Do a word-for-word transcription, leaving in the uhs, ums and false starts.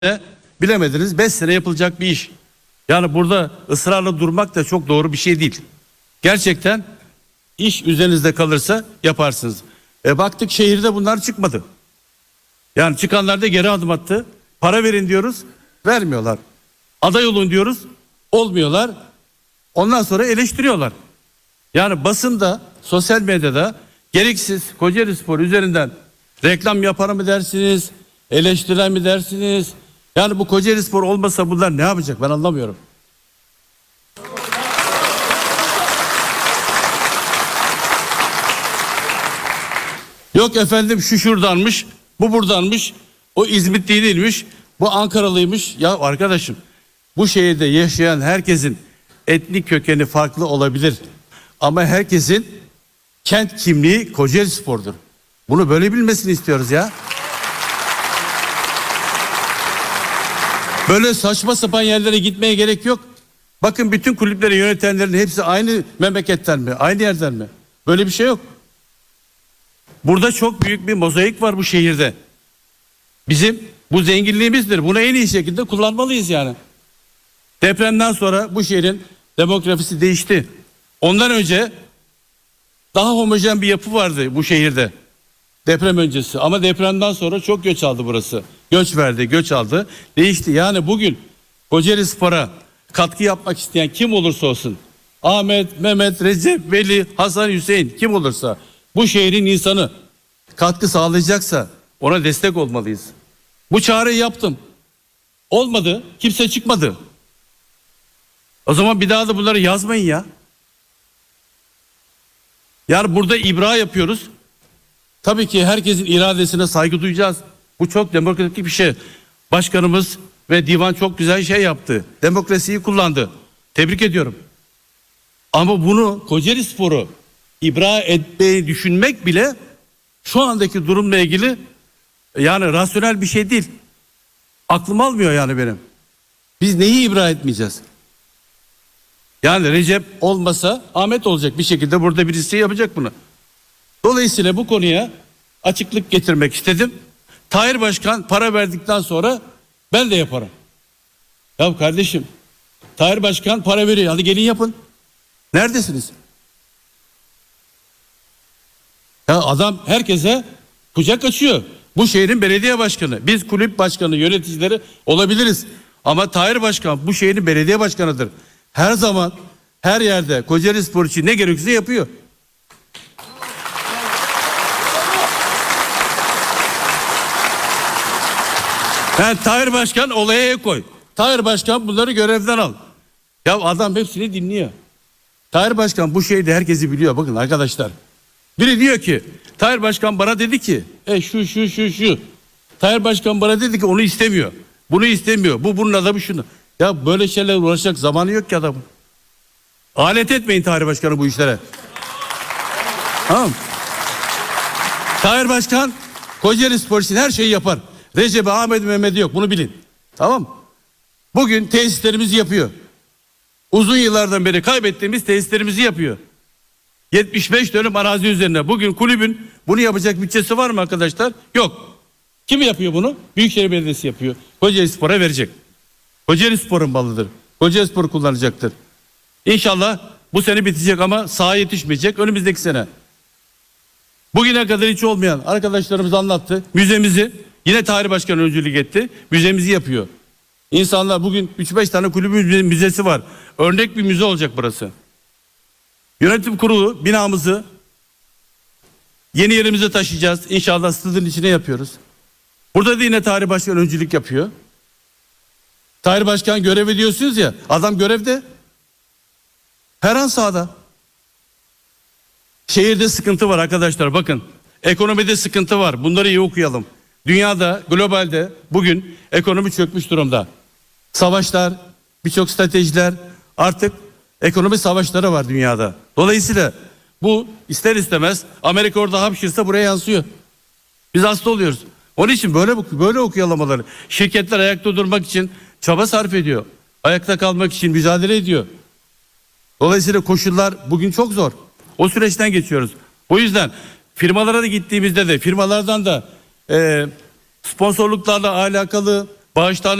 bilemediniz beş sene yapılacak bir iş. Yani burada ısrarla durmak da çok doğru bir şey değil. Gerçekten iş üzerinizde kalırsa yaparsınız. E baktık şehirde bunlar çıkmadı. Yani çıkanlar da geri adım attı. Para verin diyoruz, vermiyorlar. Aday olun diyoruz, olmuyorlar. Ondan sonra eleştiriyorlar. Yani basında, sosyal medyada gereksiz Kocaelispor üzerinden reklam yapar mı dersiniz, eleştiren mi dersiniz? Yani bu Kocaelispor olmasa bunlar ne yapacak ben anlamıyorum. Yok efendim şu şuradanmış, bu buradanmış, o İzmitli değilmiş, bu Ankaralıymış. Ya arkadaşım bu şehirde yaşayan herkesin etnik kökeni farklı olabilir. Ama herkesin kent kimliği Kocaelispor'dur. Bunu böyle bilmesini istiyoruz ya. Böyle saçma sapan yerlere gitmeye gerek yok. Bakın bütün kulüpleri yönetenlerin hepsi aynı memleketten mi? Aynı yerden mi? Böyle bir şey yok. Burada çok büyük bir mozaik var bu şehirde. Bizim bu zenginliğimizdir. Bunu en iyi şekilde kullanmalıyız yani. Depremden sonra bu şehrin demografisi değişti. Ondan önce daha homojen bir yapı vardı bu şehirde. Deprem öncesi ama depremden sonra çok göç aldı burası. Göç verdi, göç aldı. Değişti. Yani bugün Kocaelispor'a katkı yapmak isteyen kim olursa olsun, Ahmet, Mehmet, Recep, Veli, Hasan, Hüseyin kim olursa bu şehrin insanı katkı sağlayacaksa ona destek olmalıyız. Bu çağrıyı yaptım. Olmadı. Kimse çıkmadı. O zaman bir daha da bunları yazmayın ya. Yani burada ibra yapıyoruz. Tabii ki herkesin iradesine saygı duyacağız. Bu çok demokratik bir şey. Başkanımız ve divan çok güzel şey yaptı. Demokrasiyi kullandı. Tebrik ediyorum. Ama bunu Kocaelispor'u ibra etmeyi düşünmek bile şu andaki durumla ilgili yani rasyonel bir şey değil. Aklım almıyor yani benim. Biz neyi ibra etmeyeceğiz? Yani Recep olmasa Ahmet olacak bir şekilde, burada birisi yapacak bunu. Dolayısıyla bu konuya açıklık getirmek istedim. Tahir Başkan para verdikten sonra ben de yaparım. Ya kardeşim, Tahir Başkan para veriyor, hadi gelin yapın. Neredesiniz? Ya adam herkese kucak açıyor. Bu şehrin belediye başkanı. Biz kulüp başkanı, yöneticileri olabiliriz. Ama Tahir Başkan bu şehrin belediye başkanıdır. Her zaman, her yerde Kocaelispor için ne gerekirse yapıyor. Yani Tahir Başkan olaya koy. Tahir Başkan bunları görevden al. Ya adam hepsini dinliyor. Tahir Başkan bu şeyde herkesi biliyor. Bakın arkadaşlar. Biri diyor ki Tahir Başkan bana dedi ki e şu şu şu şu. Tahir Başkan bana dedi ki onu istemiyor. Bunu istemiyor. Bu bunun adamı şunu. Ya böyle şeylerle uğraşacak zamanı yok ki adamın. Alet etmeyin Tahir Başkan'ı bu işlere. Tamam. Tahir Başkan Kocaelispor için her şeyi yapar. Recep, Ahmet, Mehmet'i yok. Bunu bilin. Tamam. Bugün tesislerimizi yapıyor. Uzun yıllardan beri kaybettiğimiz tesislerimizi yapıyor. yetmiş beş dönüm arazi üzerine. Bugün kulübün bunu yapacak bütçesi var mı arkadaşlar? Yok. Kim yapıyor bunu? Büyükşehir Belediyesi yapıyor. Kocaelispor'a verecek. Kocaelispor'un malıdır. Kocaelispor kullanacaktır. İnşallah bu sene bitecek ama saha yetişmeyecek önümüzdeki sene. Bugüne kadar hiç olmayan arkadaşlarımız anlattı. Müzemizi yine Tahir Başkan öncülük etti. Müzemizi yapıyor. İnsanlar bugün üç beş tane kulübün müzesi var. Örnek bir müze olacak burası. Yönetim kurulu binamızı yeni yerimize taşıyacağız. İnşallah stadın içine yapıyoruz. Burada da yine Tahir Başkan öncülük yapıyor. Tahir Başkan görevi diyorsunuz ya, adam görevde. Her an sahada. Şehirde sıkıntı var arkadaşlar, bakın. Ekonomide sıkıntı var. Bunları iyi okuyalım. Dünyada, globalde bugün ekonomi çökmüş durumda. Savaşlar, birçok stratejiler, artık ekonomi savaşları var dünyada. Dolayısıyla bu ister istemez Amerika orada hapşırsa buraya yansıyor. Biz hasta oluyoruz. Onun için böyle böyle okuyalamaları. Şirketler ayakta durmak için çaba sarf ediyor. Ayakta kalmak için mücadele ediyor. Dolayısıyla koşullar bugün çok zor. O süreçten geçiyoruz. O yüzden firmalara da gittiğimizde de firmalardan da e, sponsorluklarla alakalı bağışta